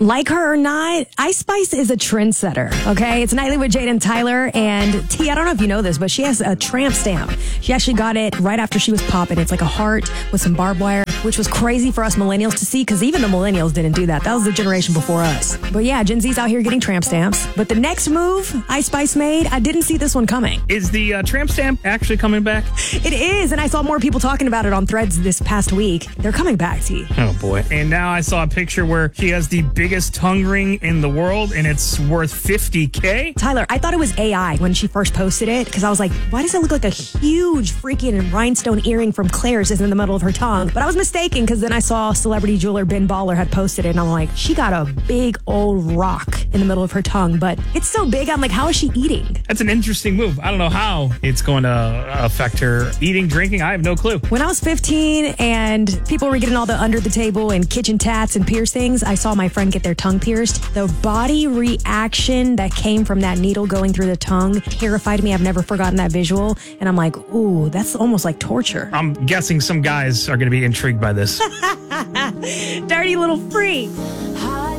Like her or not, Ice Spice is a trendsetter, okay? It's Nightly with Jade and Tyler. And T, I don't know if you know this, but she has a tramp stamp. She actually got it right after she was popping. It's like a heart with some barbed wire, which was crazy for us millennials to see because even the millennials didn't do that. That was the generation before us. But yeah, Gen Z's out here getting tramp stamps. But the next move Ice Spice made, I didn't see this one coming. Is the tramp stamp actually coming back? It is, and I saw more people talking about it on Threads this past week. They're coming back, T. Oh, boy. And now I saw a picture where she has the biggest tongue ring in the world, and it's worth $50K. Tyler, I thought it was AI when she first posted it, because I was like, why does it look like a huge freaking rhinestone earring from Claire's is in the middle of her tongue? But I was mistaken, because then I saw celebrity jeweler Ben Baller had posted it, and I'm like, she got a big old rock in the middle of her tongue, but it's so big, I'm like, how is she eating? That's an interesting move. I don't know how it's going to affect her eating, drinking. I have no clue. When I was 15 and people were getting all the under the table and kitchen tats and piercings, I saw my friend get their tongue pierced. The body reaction that came from that needle going through the tongue terrified me. I've never forgotten that visual. And I'm like, ooh, that's almost like torture. I'm guessing some guys are going to be intrigued by this. Dirty little freak.